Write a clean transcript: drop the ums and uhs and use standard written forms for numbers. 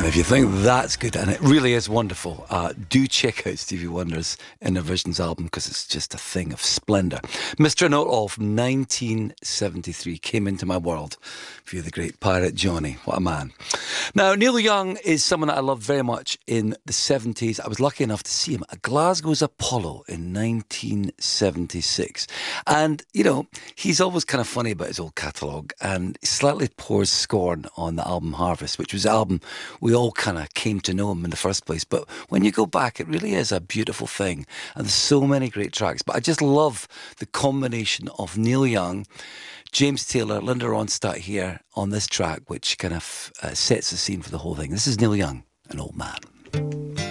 And if you think that's good, and it really is wonderful, do check out Stevie Wonder's Inner Visions album because it's just a thing of splendour. Mr. Know-It-All from 1973 came into my world via the great Pirate Johnny. What a man. Now, Neil Young is someone that I loved very much in the 70s. I was lucky enough to see him at Glasgow's Apollo in 1976. And, you know, he's always kind of funny about his old catalogue and slightly pours scorn on the album Harvest, which was the album we all kind of came to know him in the first place. But when you go back, it really is a beautiful thing. And there's so many great tracks. But I just love the combination of Neil Young, James Taylor, Linda Ronstadt here on this track, which kind of sets the scene for the whole thing. This is Neil Young, An Old Man.